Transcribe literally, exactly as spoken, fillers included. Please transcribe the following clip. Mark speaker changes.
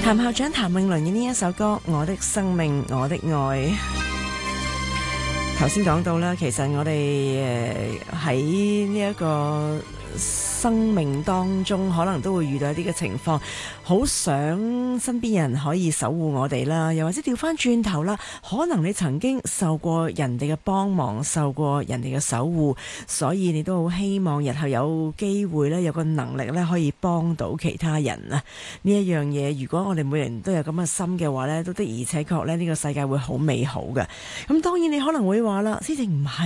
Speaker 1: 譚校長譚詠麟嘅呢一首歌《我的生命我的愛》，頭先講到啦，其實我哋誒喺呢一個生命當中可能都會遇到一啲嘅情況，好想身邊人可以守護我哋啦，又或者調翻轉頭啦，可能你曾經受過人哋嘅幫忙，受過人哋嘅守護，所以你都好希望日後有機會咧，有個能力咧可以幫到其他人啊！呢一樣嘢，如果我哋每人都有咁嘅心嘅話咧，都的而且確咧呢個世界會好美好嘅。咁當然你可能會話啦，師姐唔係